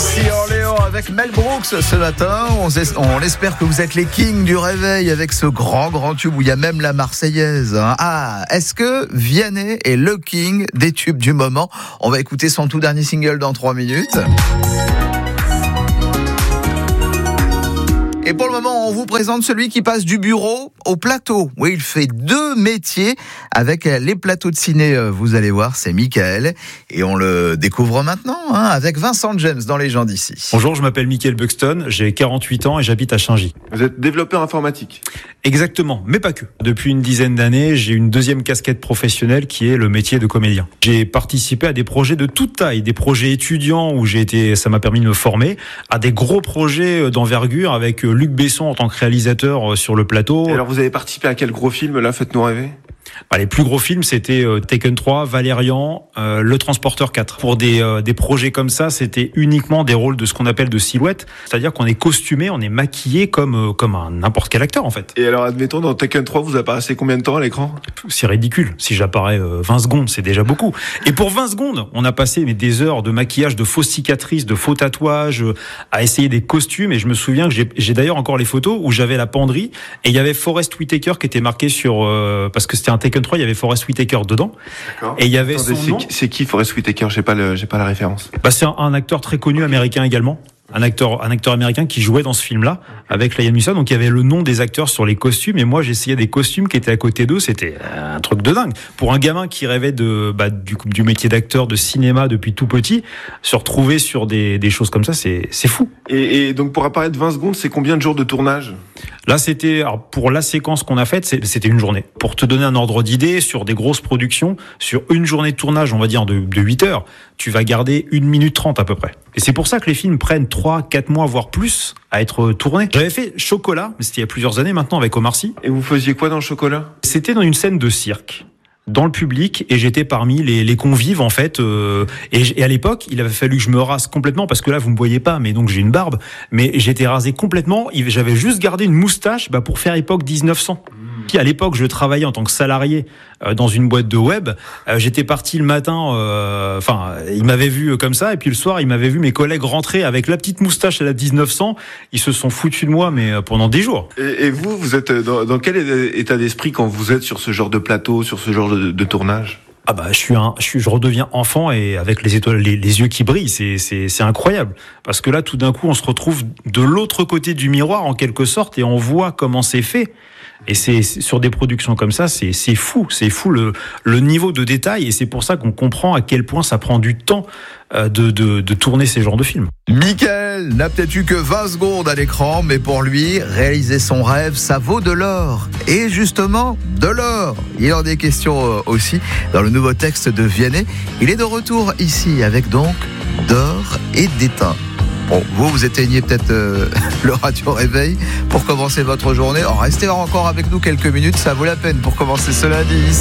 Missy Orléans avec Mel Brooks ce matin. On espère que vous êtes les kings du réveil avec ce grand tube où il y a même la Marseillaise. Ah, est-ce que Vianney est le king des tubes du moment? On va écouter son tout dernier single dans 3 minutes. Et pour le moment, on vous présente celui qui passe du bureau au plateau. Oui, il fait 2 métiers avec les plateaux de ciné. Vous allez voir, c'est Michael. Et on le découvre maintenant avec Vincent James dans Les gens d'ici. Bonjour, je m'appelle Michael Buxton, j'ai 48 ans et j'habite à Changy. Vous êtes développeur informatique? Exactement, mais pas que. Depuis une dizaine d'années, j'ai une deuxième casquette professionnelle qui est le métier de comédien. J'ai participé à des projets de toute taille, des projets étudiants où ça m'a permis de me former, à des gros projets d'envergure avec Luc Besson en tant que réalisateur sur le plateau. Et alors vous avez participé à quel gros film là, faites-nous rêver? Les plus gros films, c'était Taken 3, Valérian, Le Transporteur 4. Pour des projets comme ça, c'était uniquement des rôles de ce qu'on appelle de silhouette. C'est-à-dire qu'on est costumé, on est maquillé comme n'importe quel acteur, en fait. Et alors, admettons, dans Taken 3, vous apparaissez combien de temps à l'écran? C'est ridicule. Si j'apparais 20 secondes, c'est déjà beaucoup. Et pour 20 secondes, on a passé des heures de maquillage, de fausses cicatrices, de faux tatouages, à essayer des costumes. Et je me souviens que j'ai d'ailleurs encore les photos où j'avais la penderie et il y avait Forest Whitaker qui était marqué sur... parce que c'était un Taken 3, il y avait Forest Whitaker dedans. D'accord. Et il y avait son nom. C'est qui Forest Whitaker? J'ai pas la référence. C'est un acteur très connu américain également. Un acteur américain qui jouait dans ce film-là avec Liam Neeson. Donc il y avait le nom des acteurs sur les costumes et moi j'essayais des costumes qui étaient à côté d'eux. C'était un truc de dingue. Pour un gamin qui rêvait du métier d'acteur de cinéma depuis tout petit, se retrouver sur des choses comme ça, c'est fou. Et donc pour apparaître 20 secondes, c'est combien de jours de tournage? Là, pour la séquence qu'on a faite, c'était une journée. Pour te donner un ordre d'idée, sur des grosses productions, sur une journée de tournage, on va dire de 8 heures, tu vas garder 1 minute 30 à peu près. Et c'est pour ça que les films prennent 3-4 mois, voire plus, à être tournés. J'avais fait Chocolat, mais c'était il y a plusieurs années maintenant avec Omar Sy. Et vous faisiez quoi dans Chocolat? C'était dans une scène de cirque, dans le public, et j'étais parmi les convives en fait. Et à l'époque, il avait fallu que je me rase complètement parce que là, vous me voyez pas, mais donc j'ai une barbe. Mais j'étais rasé complètement. J'avais juste gardé une moustache pour faire époque 1900. Puis à l'époque, je travaillais en tant que salarié dans une boîte de web. J'étais parti le matin, il m'avait vu comme ça, et puis le soir, il m'avait vu mes collègues rentrer avec la petite moustache à la 1900. Ils se sont foutus de moi, mais pendant des jours. Et vous êtes dans quel état d'esprit quand vous êtes sur ce genre de plateau, sur ce genre de tournage? Je redeviens enfant et avec les étoiles, les yeux qui brillent, c'est incroyable. Parce que là, tout d'un coup, on se retrouve de l'autre côté du miroir, en quelque sorte, et on voit comment c'est fait. Et c'est sur des productions comme ça, c'est fou le niveau de détail, et c'est pour ça qu'on comprend à quel point ça prend du temps de tourner ces genres de films. Michael n'a peut-être eu que 20 secondes à l'écran, mais pour lui, réaliser son rêve, ça vaut de l'or. Et justement, de l'or. Il en est question aussi dans le nouveau texte de Vianney. Il est de retour ici avec donc d'or et d'étain. Bon, vous éteignez peut-être le radio réveil pour commencer votre journée. Restez encore avec nous quelques minutes, ça vaut la peine pour commencer ce lundi.